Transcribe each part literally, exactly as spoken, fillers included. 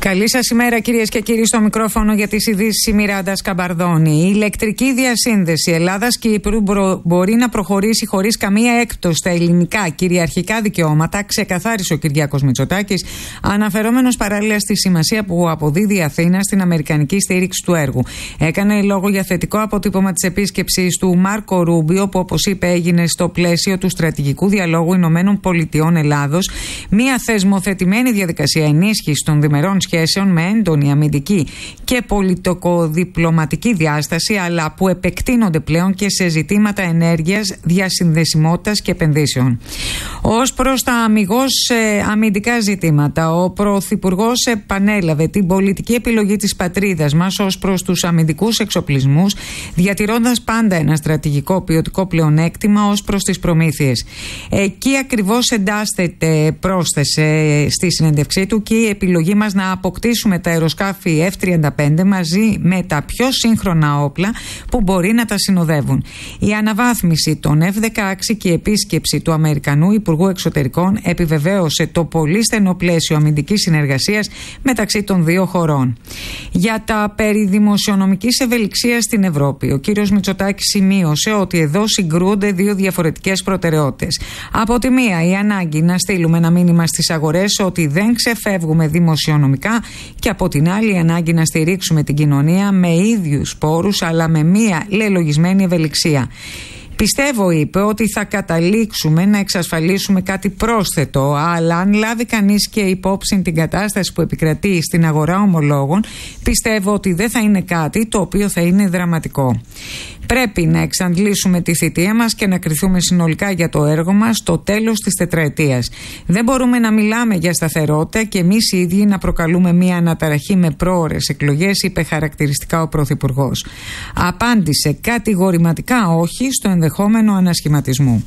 Καλή σας ημέρα, κυρίες και κύριοι, στο μικρόφωνο για τις ειδήσεις η Μιράντα Σκαμπαρδόνη. Η ηλεκτρική διασύνδεση Ελλάδας-Κύπρου μπορεί να προχωρήσει χωρίς καμία έκπτωση στα ελληνικά κυριαρχικά δικαιώματα, ξεκαθάρισε ο Κυριάκος Μητσοτάκης, αναφερόμενος παράλληλα στη σημασία που αποδίδει η Αθήνα στην αμερικανική στήριξη του έργου. Έκανε λόγο για θετικό αποτύπωμα της επίσκεψης του Μάρκο Ρούμπιο, που όπως είπε έγινε στο πλαίσιο του στρατηγικού διαλόγου Ηνωμένων Πολιτειών Ελλάδος, μια θεσμοθετημένη διαδικασία ενίσχυσης των διμερών σχέσεων με έντονη αμυντική και πολιτικοδιπλωματική διάσταση, αλλά που επεκτείνονται πλέον και σε ζητήματα ενέργειας, διασυνδεσιμότητας και επενδύσεων. Ως προς τα αμιγώς ε, αμυντικά ζητήματα, ο Πρωθυπουργός επανέλαβε την πολιτική επιλογή της πατρίδας μας ως προς τους αμυντικούς εξοπλισμούς, διατηρώντας πάντα ένα στρατηγικό ποιοτικό πλεονέκτημα ως προς τις προμήθειες. Εκεί ακριβώς εντάσσεται, πρόσθεσε στη συνέντευξή του, και η επιλογή μας να αποκτήσουμε τα αεροσκάφη εφ τριάντα πέντε μαζί με τα πιο σύγχρονα όπλα που μπορεί να τα συνοδεύουν. Η αναβάθμιση των εφ δεκαέξι και η επίσκεψη του Αμερικανού Υπουργού Εξωτερικών επιβεβαίωσε το πολύ στενό πλαίσιο αμυντικής συνεργασίας μεταξύ των δύο χωρών. Για τα περί δημοσιονομικής ευελιξίας στην Ευρώπη, ο κύριος Μητσοτάκης σημείωσε ότι εδώ συγκρούονται δύο διαφορετικές προτεραιότητες. Από τη μία, η ανάγκη να στείλουμε ένα μήνυμα στις αγορές ότι δεν ξεφεύγουμε δημοσιονομικά, και από την άλλη η ανάγκη να στηρίξουμε την κοινωνία με ίδιους πόρους αλλά με μία λελογισμένη ευελιξία. Πιστεύω, είπε, ότι θα καταλήξουμε να εξασφαλίσουμε κάτι πρόσθετο, αλλά αν λάβει κανείς και υπόψη την κατάσταση που επικρατεί στην αγορά ομολόγων, πιστεύω ότι δεν θα είναι κάτι το οποίο θα είναι δραματικό. Πρέπει να εξαντλήσουμε τη θητεία μας και να κριθούμε συνολικά για το έργο μας στο τέλος της τετραετίας. Δεν μπορούμε να μιλάμε για σταθερότητα και εμείς οι ίδιοι να προκαλούμε μια αναταραχή με πρόωρες εκλογές, είπε χαρακτηριστικά ο Πρωθυπουργός. Απάντησε κατηγορηματικά όχι στο ενδεχόμενο ανασχηματισμού.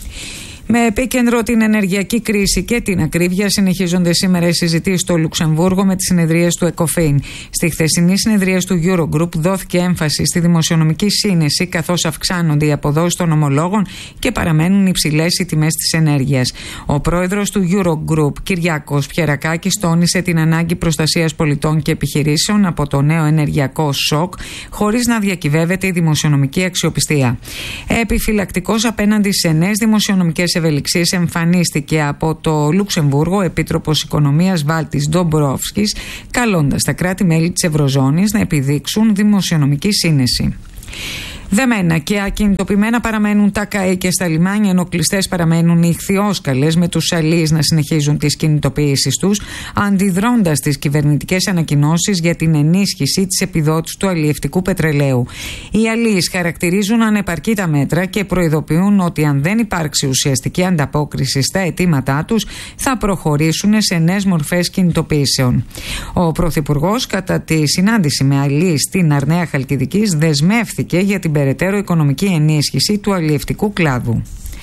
Με επίκεντρο την ενεργειακή κρίση και την ακρίβεια, συνεχίζονται σήμερα οι συζητήσεις στο Λουξεμβούργο με τις συνεδρίες του ΕΚΟΦΗΝ. Στη χθεσινή συνεδρία του Eurogroup δόθηκε έμφαση στη δημοσιονομική σύνεση, καθώς αυξάνονται οι αποδόσεις των ομολόγων και παραμένουν υψηλές οι τιμές της ενέργειας. Ο πρόεδρος του Eurogroup, Κυριάκος Πιερακάκης, τόνισε την ανάγκη προστασίας πολιτών και επιχειρήσεων από το νέο ενεργειακό σοκ, χωρίς να διακυβεύεται η δημοσιονομική αξιοπιστία. Επιφυλακτικός απέναντι σε νέες δημοσιονομικές ευελιξίες εμφανίστηκε από το Λουξεμβούργο ο Επίτροπος Οικονομίας Βάλτης Ντομπρόφσκης, καλώντας τα κράτη-μέλη της Ευρωζώνης να επιδείξουν δημοσιονομική σύνεση. Δεμένα και ακινητοποιημένα παραμένουν τα ΚΑΕ και στα λιμάνια, ενώ κλειστές παραμένουν οι ιχθυόσκαλες, με τους αλείς να συνεχίζουν τις κινητοποιήσεις τους, αντιδρώντας τις κυβερνητικές ανακοινώσεις για την ενίσχυση της επιδότησης του αλλιευτικού πετρελαίου. Οι αλείς χαρακτηρίζουν ανεπαρκή τα μέτρα και προειδοποιούν ότι αν δεν υπάρξει ουσιαστική ανταπόκριση στα αιτήματά τους, θα προχωρήσουν σε νέες μορφές κινητοποιήσεων. Ο Πρωθυπουργός, κατά τη συνάντηση με αλείς στην Αρναία Χαλκιδικής, δεσμεύθηκε για την περαιτέρω οικονομική ενίσχυση του αλλιευτικού κλάδου.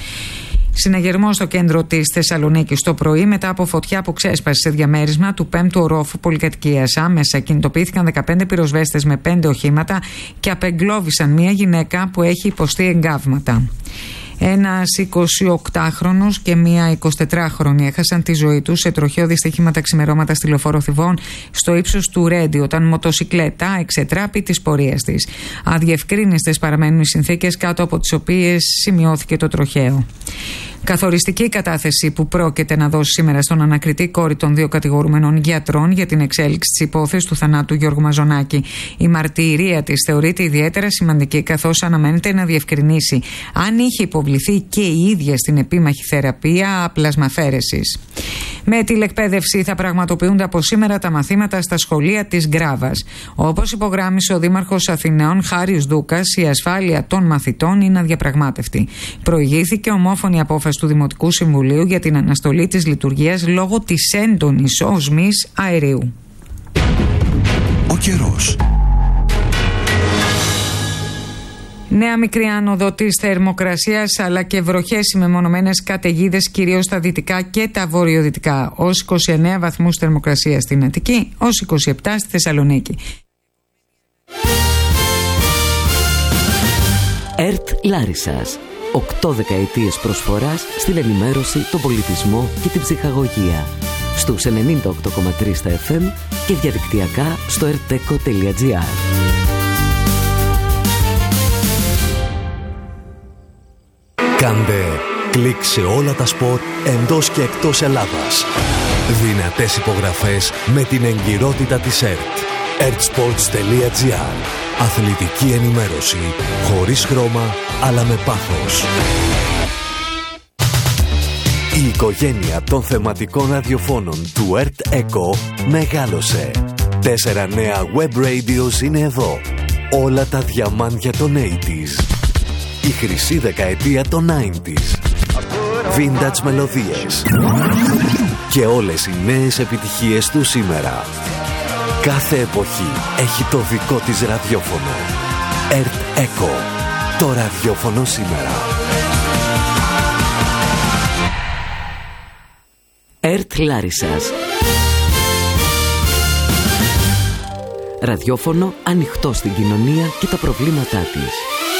Συναγερμό στο κέντρο της Θεσσαλονίκης το πρωί μετά από φωτιά που ξέσπασε σε διαμέρισμα του πέμπτου ορόφου πολυκατοικίας. Άμεσα κινητοποιήθηκαν δεκαπέντε πυροσβέστες με πέντε οχήματα και απεγκλώβησαν μια γυναίκα που έχει υποστεί εγκάβματα. Ένας εικοσιοκτάχρονος και μία εικοσιτετράχρονη έχασαν τη ζωή τους σε τροχαίο δυστύχημα τα ξημερώματα στη λεωφόρο Θηβών στο ύψος του Ρέντι, όταν μοτοσικλέτα εξετράπη της πορείας της. Αδιευκρίνιστες παραμένουν οι συνθήκες κάτω από τις οποίες σημειώθηκε το τροχαίο. Καθοριστική κατάθεση που πρόκειται να δώσει σήμερα στον ανακριτή κόρη των δύο κατηγορούμενων γιατρών για την εξέλιξη της υπόθεσης του θανάτου Γιώργου Μαζονάκη. Η μαρτυρία της θεωρείται ιδιαίτερα σημαντική, καθώς αναμένεται να διευκρινίσει αν είχε υποβληθεί και η ίδια στην επίμαχη θεραπεία πλασμαφαίρεσης. Με τηλεκπαίδευση θα πραγματοποιούνται από σήμερα τα μαθήματα στα σχολεία της Γκράβας. Όπως υπογράμμισε ο Δήμαρχος Αθηναίων Χάριος Δούκας, η ασφάλεια των μαθητών είναι αδιαπραγμάτευτη. Προηγήθηκε ομόφωνη απόφαση του Δημοτικού Συμβουλίου για την αναστολή της λειτουργίας λόγω της έντονης οσμής αερίου. Ο καιρός. Νέα μικρή άνοδο της θερμοκρασίας, αλλά και βροχές με μεμονωμένες καταιγίδες κυρίως στα δυτικά και τα βορειοδυτικά. Ως είκοσι εννέα βαθμούς θερμοκρασία στην Αττική, ως είκοσι επτά στη Θεσσαλονίκη. ΕΡΤ Λάρισσας. Οκτώ δεκαετίες προσφοράς στην ενημέρωση, τον πολιτισμό και την ψυχαγωγία. στους ενενήντα οκτώ κόμμα τρία στα εφ εμ και διαδικτυακά στο ερτέκο τελεία τζι άρ. Κάντε κλικ σε όλα τα σπορ εντός και εκτός Ελλάδας. Δυνατές υπογραφές με την εγκυρότητα της ΕΡΤ. ερτ-σπορτς τελεία τζι άρ. Αθλητική ενημέρωση χωρίς χρώμα αλλά με πάθος. Η οικογένεια των θεματικών ραδιοφώνων του ΕΡΤ Echo μεγάλωσε. Τέσσερα νέα web radios είναι εδώ. Όλα τα διαμάντια των ογδόντα. Η χρυσή δεκαετία των ενενήντα. Vintage μελωδίες. Και όλες οι νέες επιτυχίες του σήμερα. Κάθε εποχή έχει το δικό της ραδιόφωνο. ΕΡΤ Echo. Το ραδιόφωνο σήμερα. ΕΡΤ Λάρισσας. Ραδιόφωνο ανοιχτό στην κοινωνία και τα προβλήματά της.